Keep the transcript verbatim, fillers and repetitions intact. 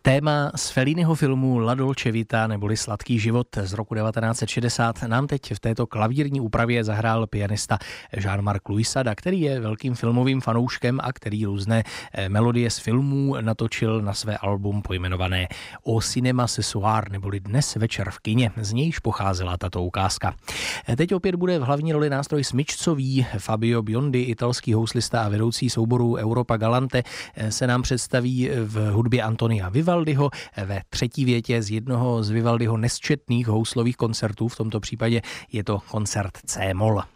Téma z Felliniho filmu La Dolce Vita neboli Sladký život z roku devatenáct set šedesát nám teď v této klavírní úpravě zahrál pianista Jean-Marc Louisada, který je velkým filmovým fanouškem a který různé melodie z filmů natočil na své album pojmenované Au cinéma ce soir neboli Dnes večer v kině. Z nějž pocházela tato ukázka. Teď opět bude v hlavní roli nástroj smyčcový. Fabio Biondi, italský houslista a vedoucí souboru Europa Galante, se nám představí v hudbě Antonia Vivaldiho ve třetí větě z jednoho z Vivaldiho nesčetných houslových koncertů. V tomto případě je to koncert C-moll.